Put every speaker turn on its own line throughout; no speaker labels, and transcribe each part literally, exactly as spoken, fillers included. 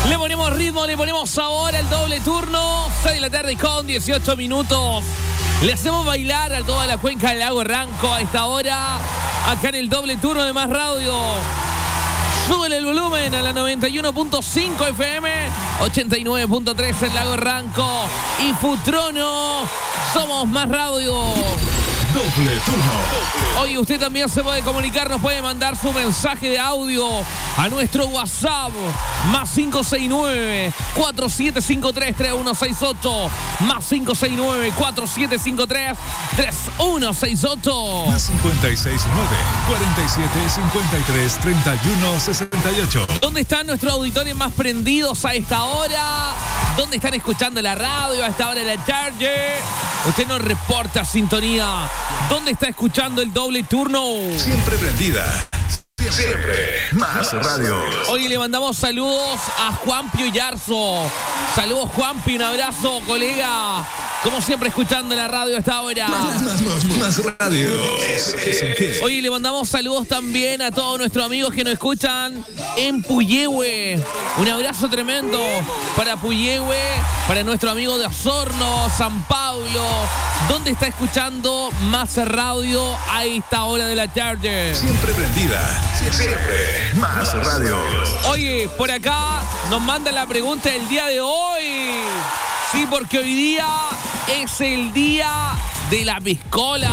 Le ponemos ritmo, le ponemos sabor al doble turno. seis de la tarde con dieciocho minutos. Le hacemos bailar a toda la cuenca del lago Ranco a esta hora. Acá en el doble turno de Más Radio. Súbele el volumen a la noventa y uno punto cinco F M, ochenta y nueve punto tres en Lago Ranco y Futrono. Somos Más Radio.
Doble turno.
Hoy usted también se puede comunicar, nos puede mandar su mensaje de audio a nuestro WhatsApp, más cinco seis nueve, cuatro siete cinco tres, tres uno seis ocho, más cinco seis nueve, cuatro siete cinco tres, tres uno seis ocho.
Más cincuenta y seis nueve, cuarenta y siete cincuenta y tres, treinta y uno sesenta y ocho.
¿Dónde están nuestros auditores más prendidos a esta hora? ¿Dónde están escuchando la radio a esta hora de la tarde? Usted nos reporta sintonía. ¿Dónde está escuchando el doble turno?
Siempre prendida. Siempre Más Radio.
Hoy le mandamos saludos a Juan Pio Yarzo. Saludos, Juanpi, un abrazo, colega. Como siempre, escuchando la radio a esta hora.
Más, más, más, más radio.
Hoy le mandamos saludos también a todos nuestros amigos que nos escuchan en Puyehue. Un abrazo tremendo para Puyehue, para nuestro amigo de Osorno, San Pablo. ¿Dónde está escuchando Más Radio a esta hora de la tarde?
Siempre prendida. Siempre Más Radio.
Oye, por acá nos manda la pregunta del día de hoy. Sí, porque hoy día es el día de la piscola.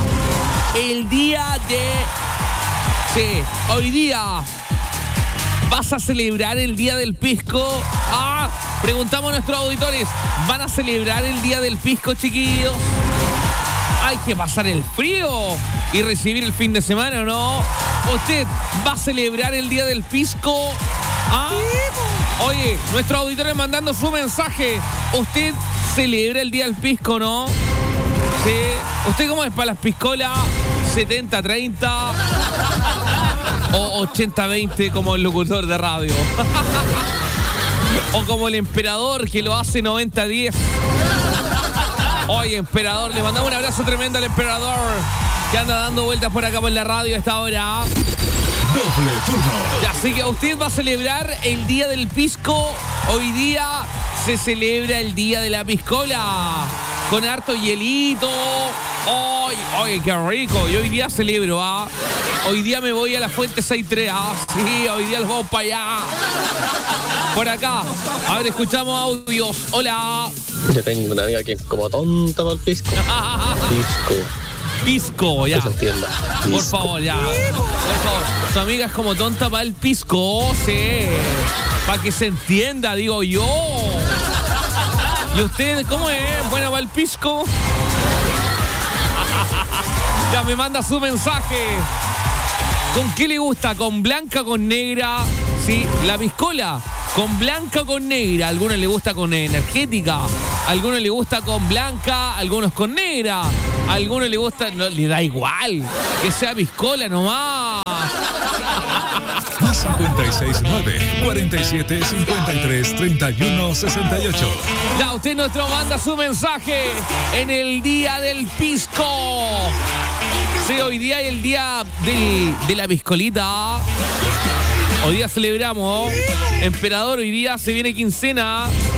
El día de... Sí, hoy día vas a celebrar el día del pisco. Ah, preguntamos a nuestros auditores, ¿van a celebrar el día del pisco, chiquillos? Hay que pasar el frío y recibir el fin de semana, ¿o no? ¿Usted va a celebrar el día del pisco? ¿Ah? Oye, nuestros auditores mandando su mensaje. ¿Usted celebra el día del pisco, no? Sí. ¿Usted cómo es para las piscolas? ¿setenta treinta? ¿O ochenta veinte como el locutor de radio? ¿O como el emperador que lo hace noventa diez? Oye, emperador, le mandamos un abrazo tremendo al emperador que anda dando vueltas por acá por la radio a esta hora.
Doble turno.
Así que usted va a celebrar el día del pisco. Hoy día se celebra el día de la piscola. Con harto hielito. ¡Ay, ay, qué rico! Yo hoy día celebro, ¿ah? Hoy día me voy a la Fuente seis tres, ¿ah? Sí, hoy día los vamos para allá. Por acá. A ver, escuchamos audios. Hola.
Yo tengo una amiga que es como tonta para el pisco. Pisco.
Pisco, ya.
Que se entienda.
Por
Pisco.
favor, ya. Por favor. Su amiga es como tonta para el pisco, sí. Para que se entienda, digo yo. ¿Y usted cómo es? ¿Buena para el pisco? Ya me manda su mensaje. ¿Con qué le gusta? ¿Con blanca o con negra? Sí, la piscola. Con blanca o con negra. A algunos le gusta con energética. A algunos le gusta con blanca. A algunos con negra. A algunos le gusta... No, le da igual. Que sea piscola nomás.
Más cincuenta y seis nueve, cuarenta y siete cincuenta y tres, treinta y uno sesenta y ocho.
Ya usted nos manda su mensaje en el día del pisco. Sí, hoy día es el día del, de la piscolita. Hoy día celebramos. Emperador, hoy día se viene quincena.